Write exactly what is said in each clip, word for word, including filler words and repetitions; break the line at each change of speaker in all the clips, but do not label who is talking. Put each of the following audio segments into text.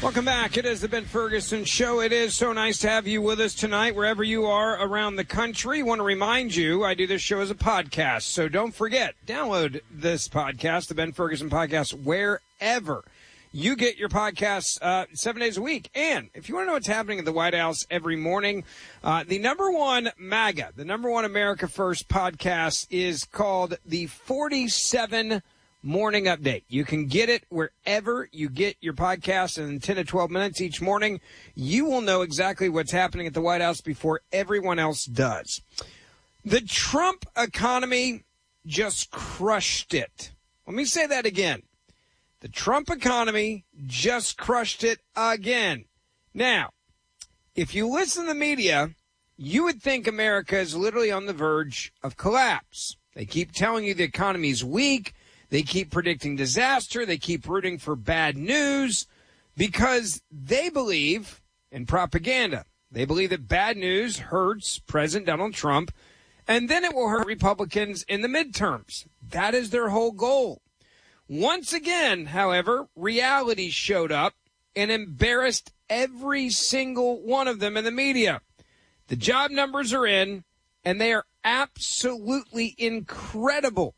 Welcome back. It is the Ben Ferguson Show. It is so nice to have you with us tonight, wherever you are around the country. I want to remind you, I do this show as a podcast, so don't forget, download this podcast, the Ben Ferguson Podcast, wherever you get your podcasts uh, seven days a week. And if you want to know what's happening at the White House every morning, uh, the number one MAGA, the number one America First podcast is called the forty-seven Morning Update. You can get it wherever you get your podcast, and in ten to twelve minutes each morning, you will know exactly what's happening at the White House before everyone else does. The Trump economy just crushed it. Let me say that again. The Trump economy just crushed it again. Now, if you listen to the media, you would think America is literally on the verge of collapse. They keep telling you the economy is weak. They keep predicting disaster. They keep rooting for bad news because they believe in propaganda. They believe that bad news hurts President Donald Trump, and then it will hurt Republicans in the midterms. That is their whole goal. Once again, however, reality showed up and embarrassed every single one of them in the media. The job numbers are in, and they are absolutely incredible.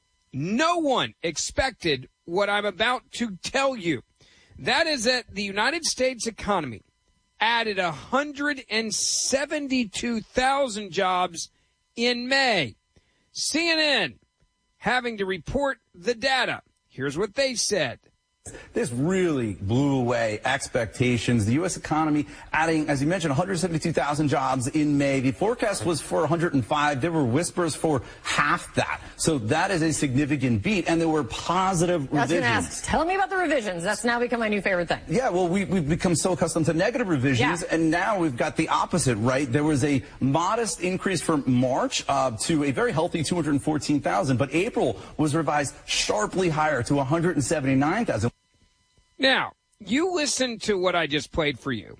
No one expected what I'm about to tell you. That is that the United States economy added one hundred seventy-two thousand jobs in May. C N N having to report the data. Here's what they said.
This really blew away expectations. The U S economy adding, as you mentioned, one hundred seventy-two thousand jobs in May. The forecast was for one hundred five. There were whispers for half that. So that is a significant beat. And there were positive revisions.
I was going to ask, tell me about the revisions. That's now become my new favorite thing.
Yeah, well, we, we've become so accustomed to negative revisions. Yeah. And now we've got the opposite, right? There was a modest increase for March uh, to a very healthy two hundred fourteen thousand. But April was revised sharply higher to one hundred seventy-nine thousand.
Now, you listen to what I just played for you,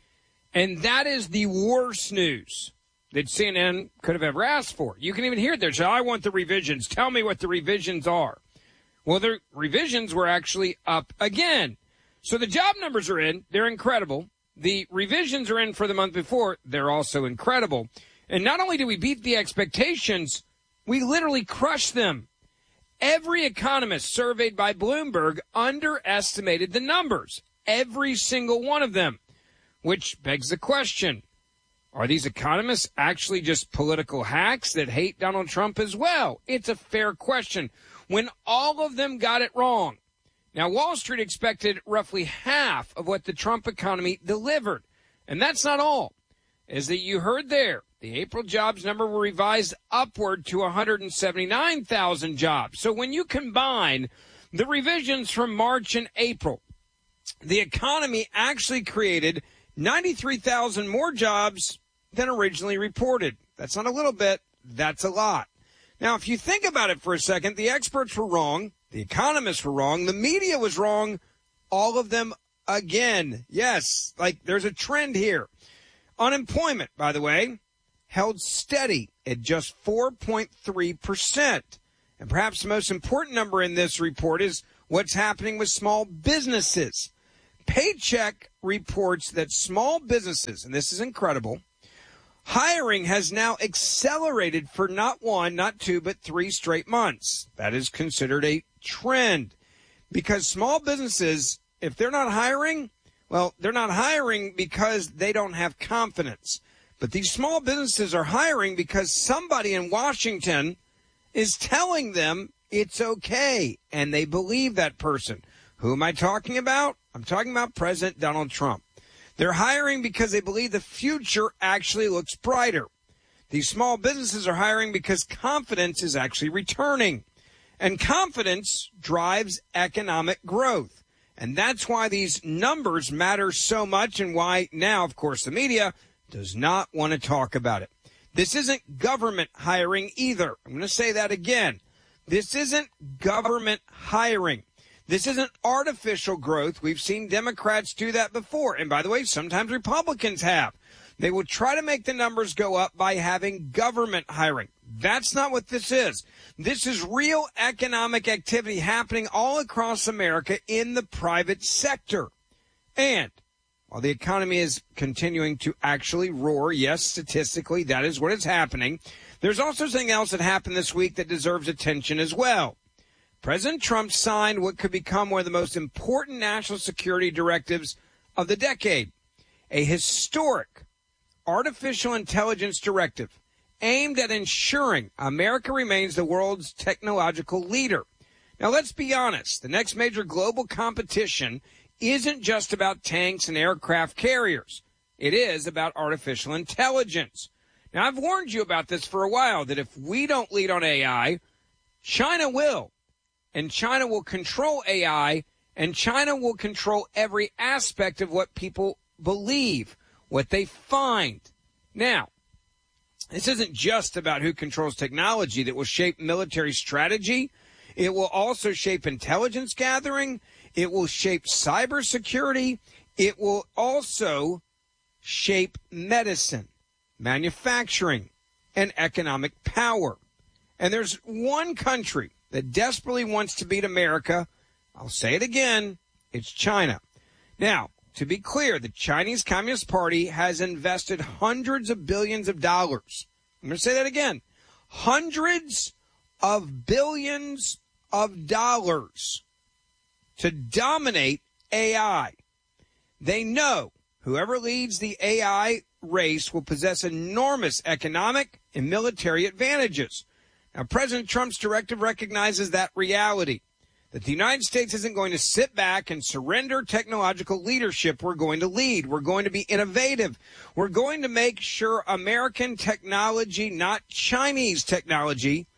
and that is the worst news that C N N could have ever asked for. You can even hear it there. So I want the revisions. Tell me what the revisions are. Well, the revisions were actually up again. So the job numbers are in. They're incredible. The revisions are in for the month before. They're also incredible. And not only do we beat the expectations, we literally crushed them. Every economist surveyed by Bloomberg underestimated the numbers, every single one of them, which begs the question, are these economists actually just political hacks that hate Donald Trump as well? It's a fair question when all of them got it wrong. Now, Wall Street expected roughly half of what the Trump economy delivered, and that's not all. As that you heard there, the April jobs number were revised upward to one hundred seventy-nine thousand jobs. So when you combine the revisions from March and April, the economy actually created ninety-three thousand more jobs than originally reported. That's not a little bit. That's a lot. Now, if you think about it for a second, the experts were wrong. The economists were wrong. The media was wrong. All of them again. Yes, like there's a trend here. Unemployment, by the way, held steady at just four point three percent. And perhaps the most important number in this report is what's happening with small businesses. Paycheck reports that small businesses, and this is incredible, hiring has now accelerated for not one, not two, but three straight months. That is considered a trend because small businesses, if they're not hiring, well, they're not hiring because they don't have confidence. But these small businesses are hiring because somebody in Washington is telling them it's okay, and they believe that person. Who am I talking about? I'm talking about President Donald Trump. They're hiring because they believe the future actually looks brighter. These small businesses are hiring because confidence is actually returning. And confidence drives economic growth. And that's why these numbers matter so much and why now, of course, the media does not want to talk about it. This isn't government hiring either. I'm going to say that again. This isn't government hiring. This isn't artificial growth. We've seen Democrats do that before. And by the way, sometimes Republicans have. They will try to make the numbers go up by having government hiring. That's not what this is. This is real economic activity happening all across America in the private sector. And while the economy is continuing to actually roar, yes, statistically, that is what is happening, there's also something else that happened this week that deserves attention as well. President Trump signed what could become one of the most important national security directives of the decade, a historic artificial intelligence directive aimed at ensuring America remains the world's technological leader. Now, let's be honest. The next major global competition isn't just about tanks and aircraft carriers. It is about artificial intelligence. Now, I've warned you about this for a while, that if we don't lead on A I, China will. And China will control A I, and China will control every aspect of what people believe, what they find. Now, this isn't just about who controls technology that will shape military strategy. It will also shape intelligence gathering. It will shape cybersecurity. It will also shape medicine, manufacturing, and economic power. And there's one country that desperately wants to beat America. I'll say it again. It's China. Now, to be clear, the Chinese Communist Party has invested hundreds of billions of dollars. I'm going to say that again. Hundreds of billions of dollars to dominate A I. They know whoever leads the A I race will possess enormous economic and military advantages. Now, President Trump's directive recognizes that reality, that the United States isn't going to sit back and surrender technological leadership. We're going to lead. We're going to be innovative. We're going to make sure American technology, not Chinese technology,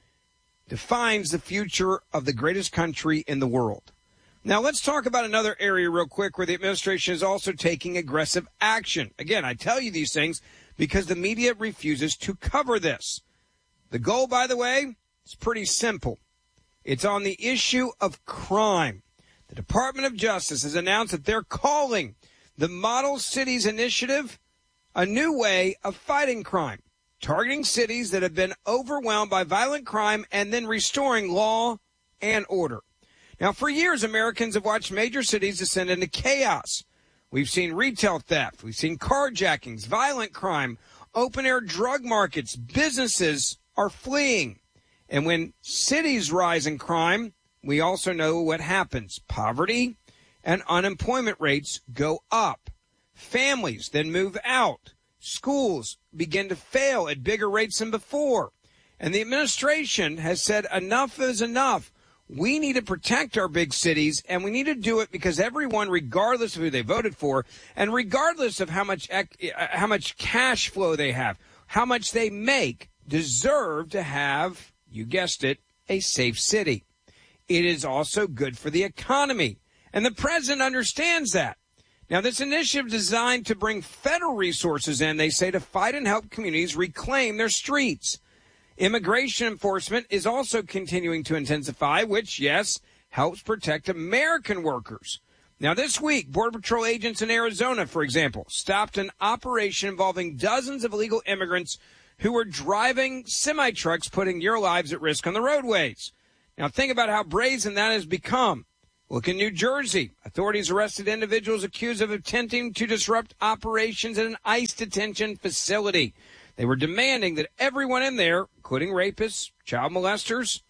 defines the future of the greatest country in the world. Now, let's talk about another area real quick where the administration is also taking aggressive action. Again, I tell you these things because the media refuses to cover this. The goal, by the way, is pretty simple. It's on the issue of crime. The Department of Justice has announced that they're calling the Model Cities Initiative a new way of fighting crime, targeting cities that have been overwhelmed by violent crime and then restoring law and order. Now, for years, Americans have watched major cities descend into chaos. We've seen retail theft. We've seen carjackings, violent crime, open-air drug markets. Businesses are fleeing. And when cities rise in crime, we also know what happens. Poverty and unemployment rates go up. Families then move out. Schools begin to fail at bigger rates than before. And the administration has said enough is enough. We need to protect our big cities, and we need to do it because everyone, regardless of who they voted for, and regardless of how much how much cash flow they have, how much they make, deserve to have, you guessed it, a safe city. It is also good for the economy, and the president understands that. Now, this initiative is designed to bring federal resources in, they say, to fight and help communities reclaim their streets. Immigration enforcement is also continuing to intensify, which, yes, helps protect American workers. Now, this week, Border Patrol agents in Arizona, for example, stopped an operation involving dozens of illegal immigrants who were driving semi-trucks, putting your lives at risk on the roadways. Now, think about how brazen that has become. Look in New Jersey. Authorities arrested individuals accused of attempting to disrupt operations at an ICE detention facility. They were demanding that everyone in there, including rapists, child molesters,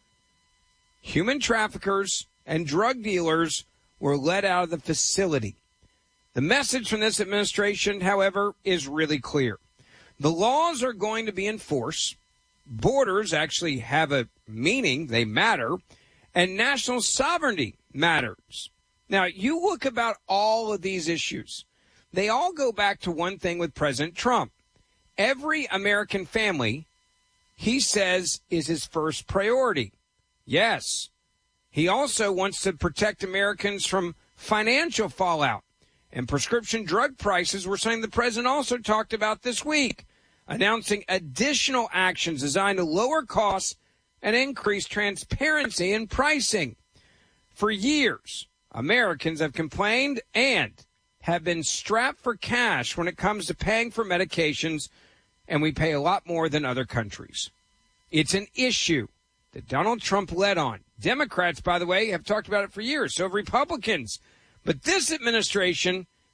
human traffickers, and drug dealers, were let out of the facility. The message from this administration, however, is really clear. The laws are going to be enforced. Borders actually have a meaning. They matter. And national sovereignty matters. Now, you look about all of these issues. They all go back to one thing with President Trump. Every American family, he says, is his first priority. Yes. He also wants to protect Americans from financial fallout. And prescription drug prices were something the president also talked about this week, announcing additional actions designed to lower costs and increase transparency in pricing. For years, Americans have complained and have been strapped for cash when it comes to paying for medications, and we pay a lot more than other countries. It's an issue that Donald Trump led on. Democrats, by the way, have talked about it for years, so have Republicans. But this administration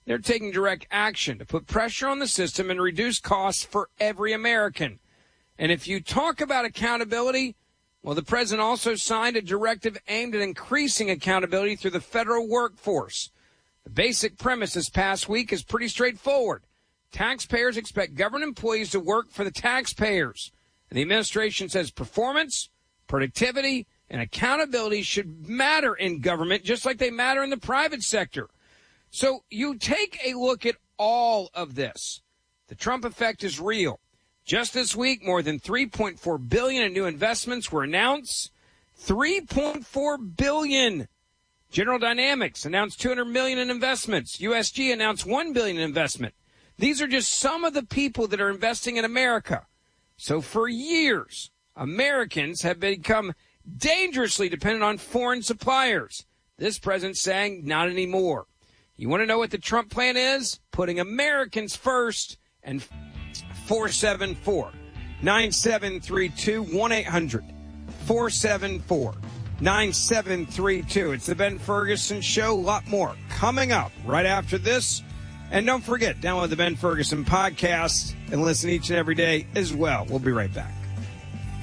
They're taking direct action to put pressure on the system and reduce costs for every American. And if you talk about accountability, well, the president also signed a directive aimed at increasing accountability through the federal workforce. The basic premise this past week is pretty straightforward. Taxpayers expect government employees to work for the taxpayers. And the administration says performance, productivity, and accountability should matter in government just like they matter in the private sector. So you take a look at all of this. The Trump effect is real. Just this week, more than three point four billion dollars in new investments were announced. three point four billion dollars. General Dynamics announced two hundred million dollars in investments. U S G announced one billion dollars in investment. These are just some of the people that are investing in America. So for years, Americans have become dangerously dependent on foreign suppliers. This president's saying not anymore. You want to know what the Trump plan is? Putting Americans first. And four seven four, nine seven three two, one eight hundred, four seven four, nine seven three two. It's the Ben Ferguson Show. A lot more coming up right after this. And don't forget, download the Ben Ferguson podcast and listen each and every day as well. We'll be right back.